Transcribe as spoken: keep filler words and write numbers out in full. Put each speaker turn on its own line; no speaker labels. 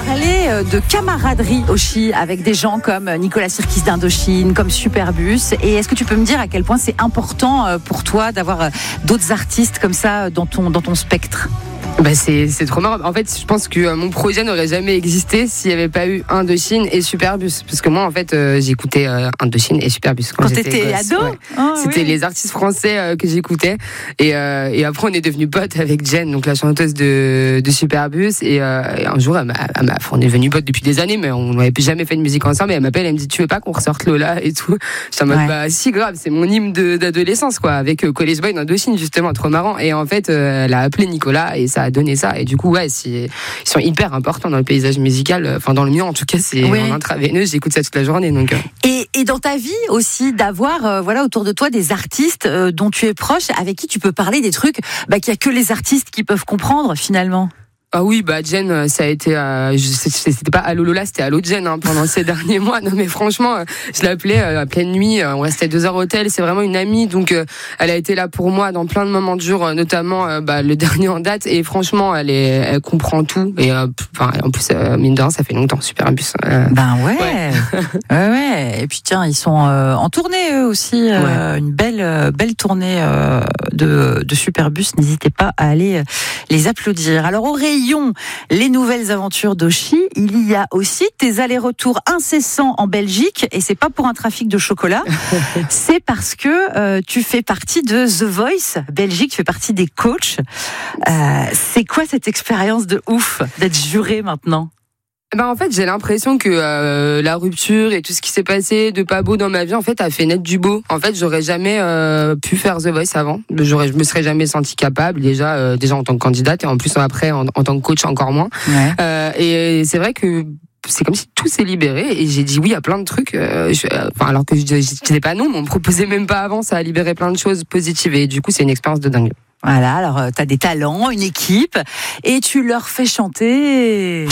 parler de camaraderie aussi avec des gens comme Nicolas Sirkis d'Indochine, comme Superbus. Et est-ce que tu peux me dire à quel point c'est important pour toi d'avoir d'autres artistes comme ça dans ton, dans ton spectre ?
Bah c'est, c'est trop marrant. En fait, je pense que euh, mon projet n'aurait jamais existé s'il n'y avait pas eu Indochine et Superbus. Parce que moi, en fait, euh, j'écoutais euh, Indochine et Superbus quand,
quand
j'étais
t'étais
gosse,
ado
ouais.
Oh,
C'était
oui.
les artistes français euh, que j'écoutais. Et, euh, et après, on est devenus potes avec Jen, donc la chanteuse de, de Superbus. Et, euh, et un jour, elle m'a, elle m'a, on est devenus potes depuis des années, mais on n'avait jamais fait de musique ensemble. Et elle m'appelle, elle me dit, tu veux pas qu'on ressorte Lola et tout. J'étais en mode,
Ouais.
bah si, grave, c'est mon hymne de, d'adolescence, quoi, avec euh, College Boy d'Indochine, justement, trop marrant. Et en fait, euh, elle a appelé Nicolas et ça a donné ça. Et du coup, ouais, c'est, ils sont hyper importants dans le paysage musical. Enfin, dans le mien, en tout cas, c'est
Oui.
en intraveineuse. J'écoute ça toute la journée. Donc, euh.
Et, et dans ta vie aussi, d'avoir euh, voilà, autour de toi des artistes euh, dont tu es proche, avec qui tu peux parler des trucs bah, qu'il n'y a que les artistes qui peuvent comprendre finalement.
Ah oui, bah Jen, ça a été, euh, je, c'était pas Allo Lola, c'était Allo Jen hein, pendant ces derniers mois. Non mais franchement, je l'appelais euh, à pleine nuit. On restait deux heures au hôtel. C'est vraiment une amie, donc euh, elle a été là pour moi dans plein de moments durs, notamment euh, bah, le dernier en date. Et franchement, elle est, elle comprend tout. Et euh, enfin, en plus, euh, mine de rien, ça fait longtemps. Superbus. Euh,
Ben ouais.
ouais.
ouais, ouais. Et puis tiens, ils sont euh, en tournée eux aussi, euh, ouais. une belle, euh, belle tournée euh, de, de Superbus. N'hésitez pas à aller les applaudir. Alors Aurélie, les nouvelles aventures d'Oshi, il y a aussi tes allers-retours incessants en Belgique, et c'est pas pour un trafic de chocolat, c'est parce que euh, tu fais partie de The Voice Belgique, tu fais partie des coachs. Euh, c'est quoi cette expérience de ouf d'être juré maintenant ?
Ben en fait, j'ai l'impression que euh, la rupture et tout ce qui s'est passé de pas beau dans ma vie, en fait, a fait naître du beau. En fait, j'aurais jamais euh, pu faire The Voice avant. J'aurais, je me serais jamais sentie capable déjà, euh, déjà en tant que candidate et en plus après en, en tant que coach encore moins.
Ouais.
Euh, et c'est vrai que c'est comme si tout s'est libéré et j'ai dit oui à plein de trucs. Euh, je, enfin, alors que je, je disais pas non, mais on me proposait même pas avant. Ça a libéré plein de choses positives et du coup, c'est une expérience de dingue.
Voilà, alors tu as des talents, une équipe, et tu leur fais chanter.